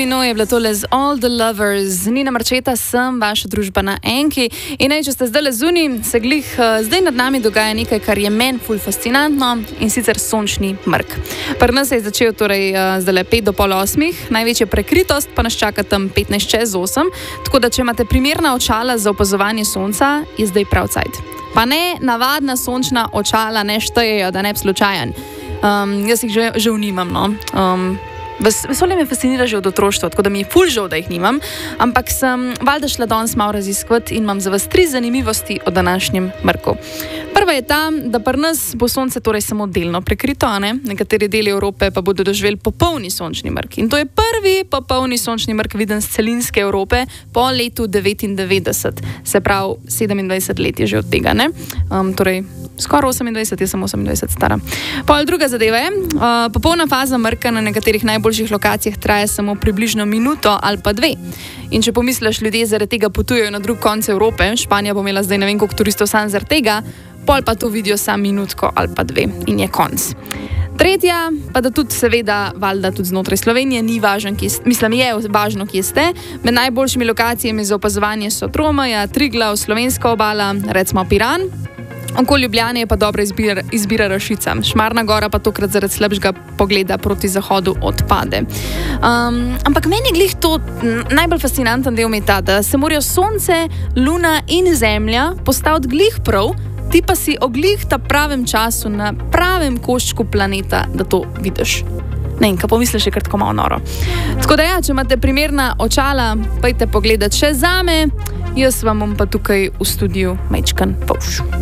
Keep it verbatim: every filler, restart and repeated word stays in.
Mino je bila tole z All the Lovers. Nina Marčeta sem, vaša družba na Enki. In naj, če ste zdaj zunaj, se glih zdaj nad nami dogaja nekaj, kar je meni ful fascinantno, in sicer sončni mrk. Pri nas se je začel torej zdaj le pet do pol osmih, največja prekritost pa nas čaka tam petnajst čez osem, tako da če imate primerna očala za opazovanje sonca, je zdaj prav cajt. Pa ne, navadna sončna očala ne štejejo, da ne bi slučajen. Um, jaz jih že, že nimam, no. Um, Vesolje me fascinira že od otroštva, tako da mi je ful žal, da jih nimam, ampak sem valjda šla danes malo raziskovati in imam za vas tri zanimivosti o današnjem mrku. Prva je ta, da pri nas bo sonce torej samo delno prekrito, ne? Nekateri deli Evrope pa bodo doživeli popolni sončni mrk. In to je prvi popolni sončni mrk viden z celinske Evrope po letu devetindevetdeset, se pravi sedemindvajset let je že od tega, ne? Um, torej, skoraj osemindvajset, jaz sem osemindvajset stara. Pol druga zadeva je, uh, popolna faza mrka na nekaterih najboljših lokacijah traja samo približno minuto ali pa dve. In če pomisliš, ljudje zaradi tega potujejo na drug konec Evrope, Španija bo imela zdaj ne vem koliko turistov sam zaradi tega, pol pa to vidijo sam minutko ali pa dve in je konc. Tretja, pa da tudi seveda valjda tudi znotraj Slovenije ni važno, kje ste, mislim je važno, kje ste. Med najboljšimi lokacijami za opazovanje so Tromeja, Triglav, Slovenska obala, recimo Piran. Okoli Ljubljane je pa dobra izbira, izbira Rašica. Šmarna gora pa tokrat zaradi slabšega pogleda proti zahodu odpade. Um, ampak meni je glih to najbolj fascinanten del ta, da se morajo sonce, luna in zemlja postaviti glih prav, ti pa si o glih ta pravem času na pravem koščku planeta, da to vidiš. Ne, in kaj pomisliš, je kar tako malo noro. Tako da ja, če imate primerna očala, pojďte pogledati še zame, jaz vam bom pa tukaj v studiu majčkan povš.